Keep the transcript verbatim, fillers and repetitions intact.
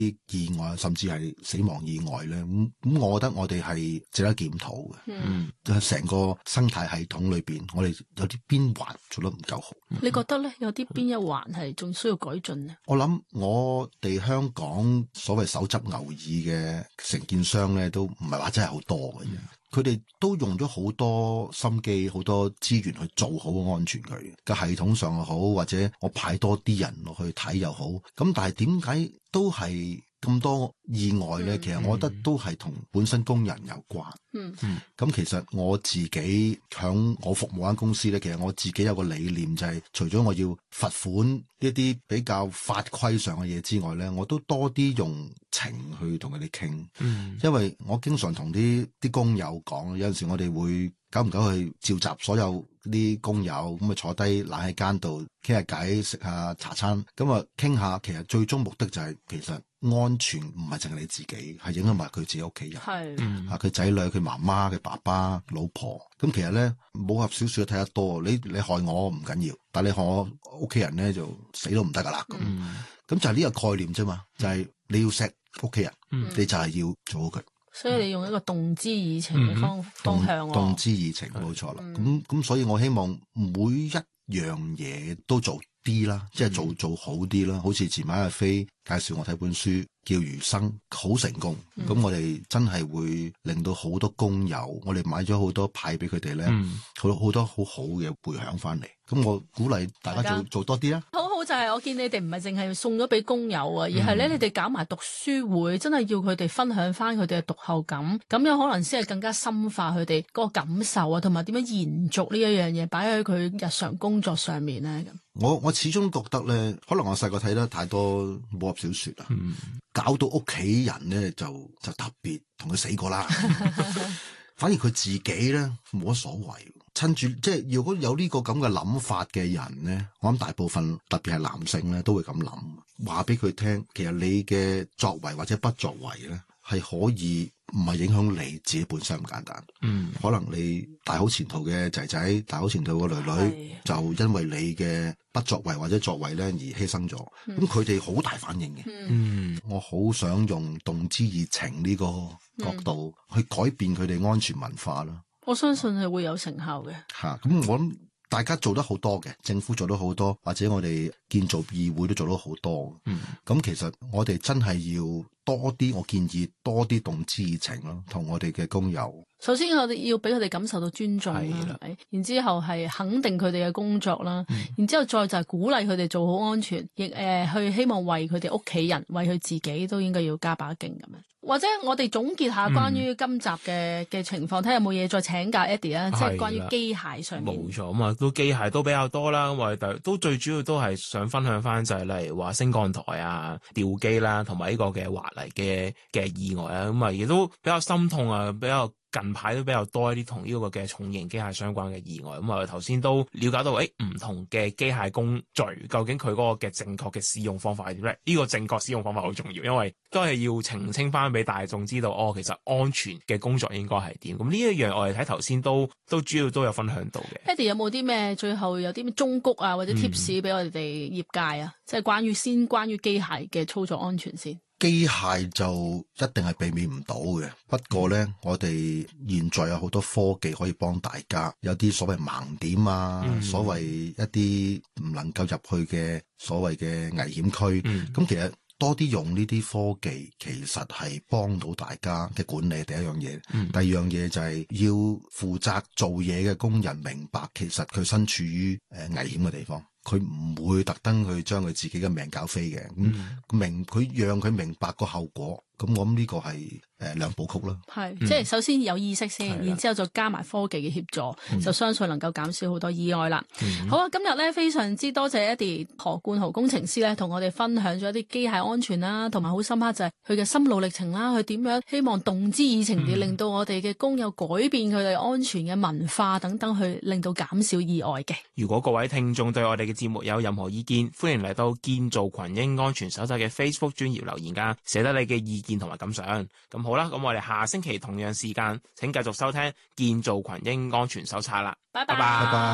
啲意外，甚至係死亡意外咧，咁咁，我覺得我哋係值得檢討嘅。嗯，成個生態系統裏邊，我哋有啲邊環做得唔夠好。 你覺得咧，有啲邊一環係仲需要改進呢？ 我諗我哋香港所謂手執牛耳嘅承建商咧，都唔係話真係好多嘅啫。佢哋都用咗好多心機、好多資源去做好安全佢嘅系統上又好，或者我派多啲人落去睇又好。咁但係點解都係咁多意外咧？嗯、其實我覺得都係同本身工人有關。嗯嗯。咁其實我自己響我服務間公司咧，其實我自己有個理念就係、是，除咗我要罰款一啲比較法規上嘅嘢之外咧，我都多啲用情去同佢哋傾。嗯。因為我經常同啲啲工友講，有陣時我哋會久唔久去召集所有啲工友，咁啊坐低攬喺間度傾下偈，食下茶餐，咁啊傾下。其實最終目的就係、是，其實安全唔係淨係你自己，係影響埋佢自己屋企人。係，嗯，啊佢仔女、佢媽媽、佢爸爸、老婆。咁其實咧，武俠小說睇得多，你你害我唔緊要，但係你害我屋企人咧就死都唔得噶啦。咁，咁、嗯、就係呢個概念啫嘛，就係、是、你要錫屋企人，嗯、你就係要做好佢。 所以你用一個動之以情嘅方、嗯、方向、啊， 動之以情冇錯啦。咁咁，所以我希望每一樣嘢都做啲啦，即係做做好啲啦。好似前晚阿飛介紹我睇本書叫《餘生》，好成功。咁、嗯、我哋真係會令到好多工友，我哋買咗好多派俾佢哋咧，好多好多好好嘅回響翻嚟。咁我鼓勵大家做家做多啲啦。好好就係我見你哋唔係淨係送咗俾工友啊，而係咧你哋搞埋讀書會，真係要佢哋分享翻佢哋嘅讀後感，咁樣可能先係更加深化佢哋嗰個感受啊，同埋點樣延續呢一樣嘢擺喺佢日常工作上面咧。 我我始終覺得咧，可能我細個睇得太多武俠小說啊，嗯、搞到屋企人咧就就特別同佢死過啦。反而佢自己咧冇乜所謂，趁住即係如果有呢個咁嘅諗法嘅人咧，我諗大部分特別係男性咧都會咁諗，話俾佢聽，其實你嘅作為或者不作為咧係可以唔係影響你自己本身咁簡單。嗯，可能你大好前途嘅仔仔、大好前途嘅女女，是就因為你嘅不作為或者作為咧而犧牲咗，咁佢哋好大反應嘅。嗯，我好想用動之以情呢個角度去改變佢哋安全文化啦。 我相信係會有成效嘅。 吓，咁我諗大家做得好多嘅，政府做得好多，或者我哋建造議會都做得好多。嗯，咁其實我哋真係要多啲，我建議多啲動之以情咯，同我哋嘅工友。 首先我哋要俾佢哋感受到尊重啦，係咪？然之後係肯定佢哋嘅工作啦，嗯、然之後再就係鼓勵佢哋做好安全，亦誒、呃、去希望為佢哋屋企人、為佢自己都應該要加把勁咁樣。或者我哋總結下關於今集嘅嘅、嗯、情況，睇下有冇嘢再請教 Eddie 啊，即係關於機械上面。 冇錯，咁啊都機械都比較多啦，咁我哋都最主要都係想分享翻就係例如話升降台啊、吊機啦，同埋呢個嘅滑泥嘅嘅意外啊，咁啊亦都比較心痛啊，比較。近排都比較多一啲同呢個嘅重型機械相關嘅意外，咁啊頭先都了解到，誒唔同嘅機械工序究竟佢嗰個嘅正確嘅使用方法係點咧？呢個正確使用方法好重要，因為都係要澄清翻俾大眾知道，哦，其實安全嘅工作應該係點。咁呢一樣我哋睇頭先都都主要都有分享到嘅。 Eddie 有冇啲咩最後有啲咩忠告啊，或者 tips 俾我哋業界啊？嗯、即係關於先關於機械嘅操作安全先。 機械就一定係避免唔到嘅，不過呢，我哋現在有好多科技可以幫大家，有啲所謂盲點啊，嗯、所謂一啲唔能夠入去嘅所謂嘅危險區，咁、嗯、其實多啲用呢啲科技，其實係幫到大家嘅管理。第一樣嘢，嗯、第二樣嘢就係要負責做嘢嘅工人明白，其實佢身處於誒危險嘅地方。佢唔會特登去將佢自己嘅命搞飛嘅，咁、嗯、明佢讓佢明白個後果，咁我諗呢個係誒兩部曲啦。係， 即係首先有意識先，嗯、然之後再加埋科技嘅協助，嗯、就相信能夠減少好多意外啦。嗯、好啊，今日咧非常之多謝 Eddie 何冠豪工程師咧，同我哋分享咗一啲機械安全啦，同埋好深刻就係佢嘅心路歷程啦，佢點樣希望動之以情地令到我哋嘅工友改變佢哋安全嘅文化等等，去令到減少意外嘅。 如果各位聽眾對我哋嘅節目有任何意見，歡迎嚟到建造群英安全手冊嘅 Facebook 專頁留言噶，寫得你嘅意見同埋感想。咁好啦，咁我哋下星期同樣時間，請繼續收聽建造群英安全手冊啦。 拜拜。